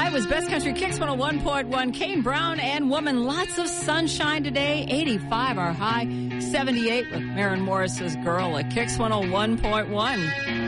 That was Best Country Kicks 101.1. Kane Brown and Woman. Lots of sunshine today. 85 our high. 78 with Maren Morris's Girl at Kicks 101.1.